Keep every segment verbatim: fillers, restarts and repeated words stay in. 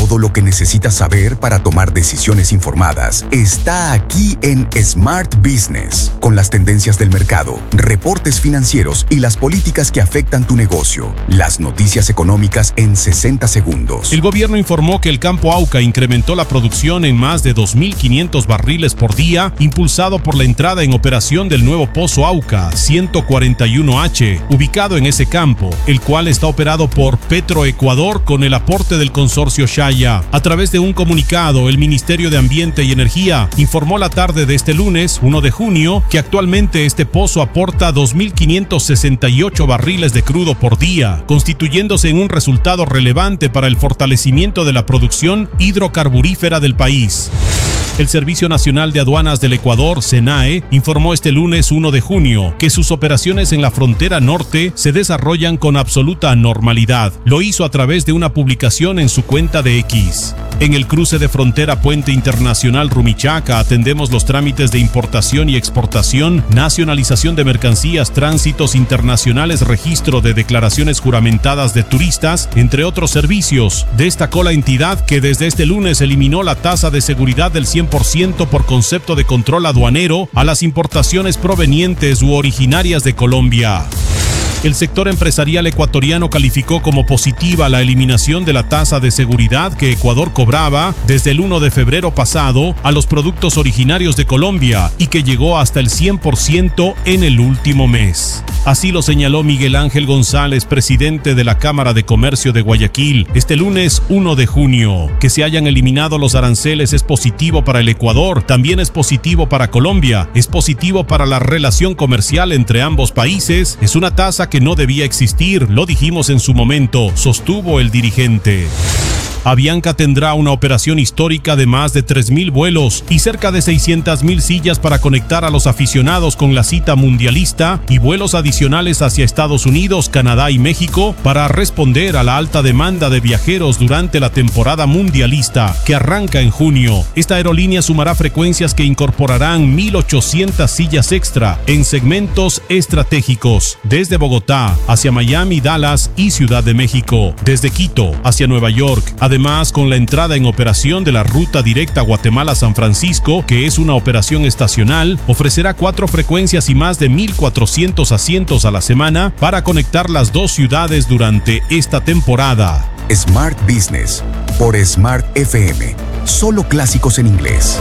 Todo lo que necesitas saber para tomar decisiones informadas está aquí en Smart Business, con las tendencias del mercado, reportes financieros y las políticas que afectan tu negocio. Las noticias económicas en sesenta segundos. El gobierno informó que el campo Auca incrementó la producción en más de dos mil quinientos barriles por día, impulsado por la entrada en operación del nuevo pozo Auca ciento cuarenta y uno H, ubicado en ese campo, el cual está operado por Petroecuador con el aporte del consorcio Shaya. A través de un comunicado, el Ministerio de Ambiente y Energía informó la tarde de este lunes, primero de junio, que actualmente este pozo aporta dos mil quinientos sesenta y ocho barriles de crudo por día, constituyéndose en un resultado relevante para el fortalecimiento de la producción hidrocarburífera del país. El Servicio Nacional de Aduanas del Ecuador, SENAE, informó este lunes primero de junio que sus operaciones en la frontera norte se desarrollan con absoluta normalidad. Lo hizo a través de una publicación en su cuenta de X. En el cruce de frontera Puente Internacional Rumichaca atendemos los trámites de importación y exportación, nacionalización de mercancías, tránsitos internacionales, registro de declaraciones juramentadas de turistas, entre otros servicios. Destacó la entidad que desde este lunes eliminó la tasa de seguridad del cien por ciento por concepto de control aduanero a las importaciones provenientes u originarias de Colombia. El sector empresarial ecuatoriano calificó como positiva la eliminación de la tasa de seguridad que Ecuador cobraba desde el primero de febrero pasado a los productos originarios de Colombia y que llegó hasta el cien por ciento en el último mes. Así lo señaló Miguel Ángel González, presidente de la Cámara de Comercio de Guayaquil, este lunes primero de junio. Que se hayan eliminado los aranceles es positivo para el Ecuador, también es positivo para Colombia, es positivo para la relación comercial entre ambos países, es una tasa que no debía existir, lo dijimos en su momento, sostuvo el dirigente. Avianca tendrá una operación histórica de más de tres mil vuelos y cerca de seiscientas mil sillas para conectar a los aficionados con la cita mundialista y vuelos adicionales hacia Estados Unidos, Canadá y México para responder a la alta demanda de viajeros durante la temporada mundialista que arranca en junio. Esta aerolínea sumará frecuencias que incorporarán mil ochocientas sillas extra en segmentos estratégicos desde Bogotá hacia Miami, Dallas y Ciudad de México, desde Quito hacia Nueva York. Además, con la entrada en operación de la ruta directa Guatemala-San Francisco, que es una operación estacional, ofrecerá cuatro frecuencias y más de mil cuatrocientos asientos a la semana para conectar las dos ciudades durante esta temporada. Smart Business por Smart F M. Solo clásicos en inglés.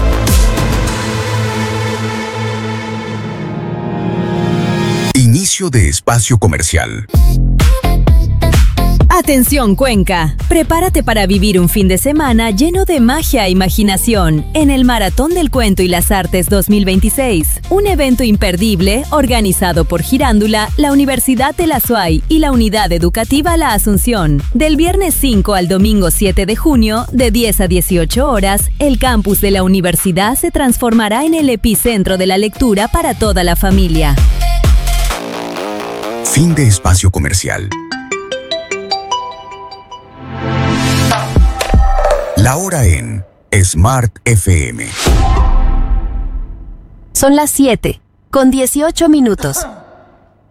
Inicio de espacio comercial. Atención Cuenca, prepárate para vivir un fin de semana lleno de magia e imaginación en el Maratón del Cuento y las Artes dos mil veintiséis, un evento imperdible organizado por Girándula, la Universidad de la SUAY y la Unidad Educativa La Asunción. Del viernes cinco al domingo siete de junio, de diez a dieciocho horas, el campus de la universidad se transformará en el epicentro de la lectura para toda la familia. Fin de espacio comercial. La hora en Smart F M. Son las siete, con dieciocho minutos.